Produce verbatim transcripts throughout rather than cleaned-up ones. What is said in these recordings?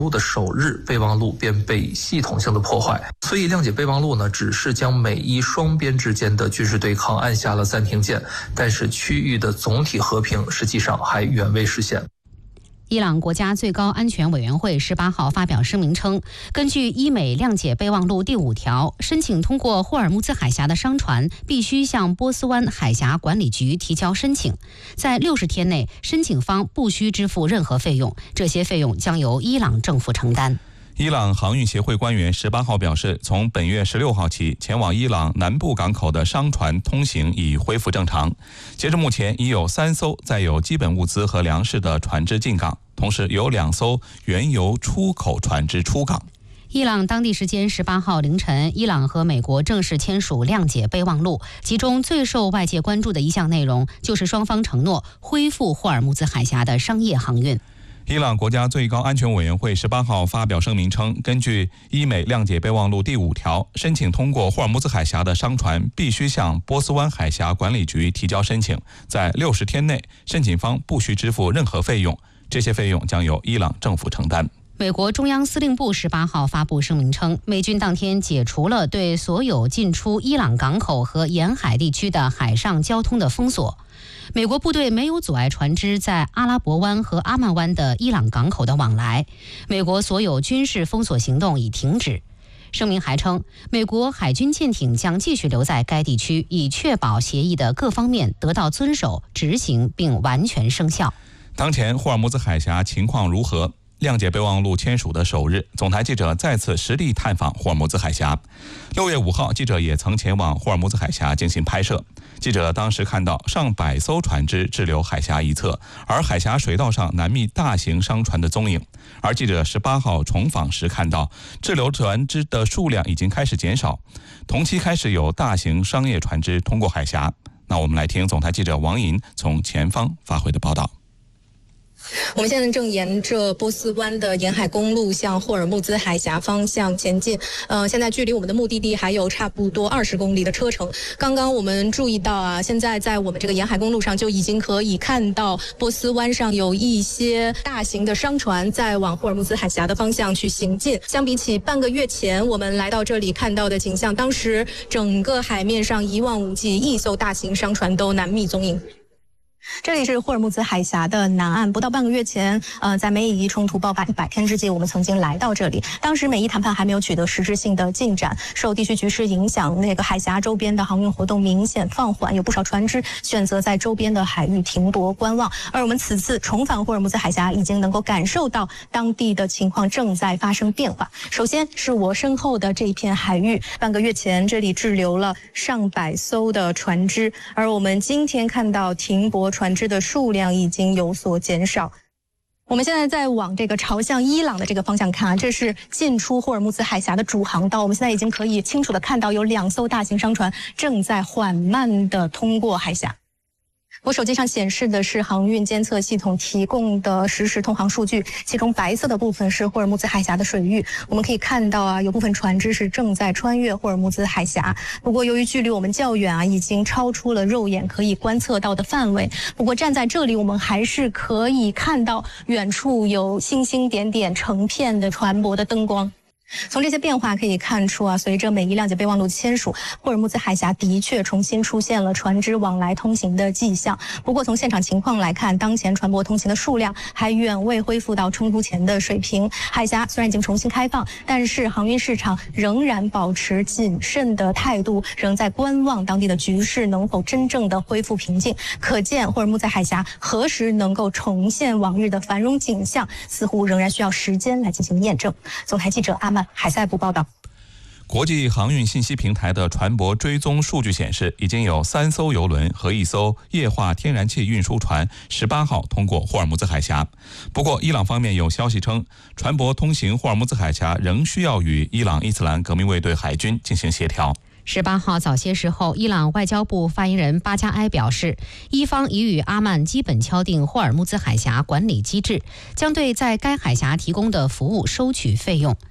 的首日，备忘录便被系统性的破坏，所以谅解备忘录呢，只是将美伊双边之间的军事对抗按下了暂停键，但是区域的总体和平实际上还远未实现。 伊朗国家最高安全委员会十八号发表声明称，根据伊美谅解备忘录第五条，申请通过霍尔木兹海峡的商船必须向波斯湾海峡管理局提交申请，在六十天内，申请方不需支付任何费用，这些费用将由伊朗政府承担。 伊朗航运协会官员十八号表示，从本月十六号起，前往伊朗南部港口的商船通行已恢复正常。截至目前，已有三艘载有基本物资和粮食的船只进港，同时有两艘原油出口船只出港。 伊朗当地时间十八号凌晨，伊朗和美国正式签署谅解备忘录，其中最受外界关注的一项内容就是双方承诺恢复霍尔木兹海峡的商业航运。 伊朗国家最高安全委员会十八号发表声明称，根据伊美谅解备忘录第五条，申请通过霍尔木兹海峡的商船必须向波斯湾海峡管理局提交申请，在六十天内，申请方不需支付任何费用，这些费用将由伊朗政府承担。 美国中央司令部十八号发布声明称，美军当天解除了对所有进出伊朗港口和沿海地区的海上交通的封锁。美国部队没有阻碍船只在阿拉伯湾和阿曼湾的伊朗港口的往来。美国所有军事封锁行动已停止。声明还称，美国海军舰艇将继续留在该地区，以确保协议的各方面得到遵守、执行并完全生效。 当前霍尔木兹海峡情况如何？谅解备忘录签署的首日，总台记者再次实地探访霍尔木兹海峡。六月五号，记者也曾前往霍尔木兹海峡进行拍摄。记者当时看到上百艘船只滞留海峡一侧，而海峡水道上难觅大型商船的踪影。而记者十八号重访时看到，滞留船只的数量已经开始减少，同期开始有大型商业船只通过海峡。那我们来听总台记者王莹从前方发回的报道。 我们现在正沿着波斯湾的沿海公路向霍尔木兹海峡方向前进。呃，现在距离我们的目的地还有差不多二十公里的车程。刚刚我们注意到啊，现在在我们这个沿海公路上就已经可以看到波斯湾上有一些大型的商船在往霍尔木兹海峡的方向去行进。相比起半个月前我们来到这里看到的景象，当时整个海面上一望无际，一艘大型商船都难觅踪影。这里是霍尔木兹海峡的南岸，不到半个月前，呃，在美以伊冲突爆发一百天之际，我们曾经来到这里。当时美伊谈判还没有取得实质性的进展，受地区局势影响，那个海峡周边的航运活动明显放缓，有不少船只选择在周边的海域停泊观望。而我们此次重返霍尔木兹海峡，已经能够感受到当地的情况正在发生变化。首先是我身后的这一片海域，半个月前这里滞留了上百艘的船只，而我们今天看到停泊船只的数量已经有所减少。我们现在在往这个朝向伊朗的这个方向看啊，这是进出霍尔木兹海峡的主航道。我们现在已经可以清楚地看到有两艘大型商船正在缓慢地通过海峡。我手机上显示的是航运监测系统提供的实时通航数据，其中白色的部分是霍尔木兹海峡的水域。我们可以看到啊，有部分船只是正在穿越霍尔木兹海峡。不过由于距离我们较远啊，已经超出了肉眼可以观测到的范围。不过站在这里，我们还是可以看到远处有星星点点成片的船舶的灯光。从这些变化可以看出啊，随着美伊谅解备忘录签署，霍尔木兹海峡的确重新出现了船只往来通行的迹象。不过从现场情况来看，当前船舶通行的数量还远未恢复到冲突前的水平。海峡虽然已经重新开放，但是航运市场仍然保持谨慎的态度，仍在观望当地的局势能否真正的恢复平静。可见霍尔木兹海峡何时能够重现往日的繁荣景象，似乎仍然需要时间来进行验证。总台记者阿曼海塞布报道。 国际航运信息平台的船舶追踪数据显示，已经有三艘邮轮和一艘液化天然气运输船十八号通过霍尔木兹海峡。不过，伊朗方面有消息称，船舶通行霍尔木兹海峡仍需要与伊朗伊斯兰革命卫队海军进行协调。 十八号早些时候，伊朗外交部发言人巴加埃表示，伊方已与阿曼基本敲定霍尔木兹海峡管理机制，将对在该海峡提供的服务收取费用。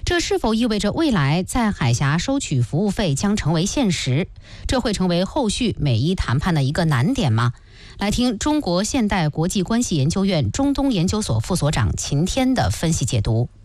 这是否意味着未来在海峡收取服务费将成为现实？这会成为后续美伊谈判的一个难点吗？来听中国现代国际关系研究院中东研究所副所长秦天的分析解读。